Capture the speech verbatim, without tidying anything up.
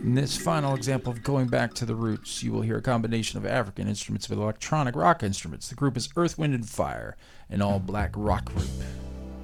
In this final example of going back to the roots, you will hear a combination of African instruments with electronic rock instruments. The group is Earth, Wind, and Fire, an all-black rock group.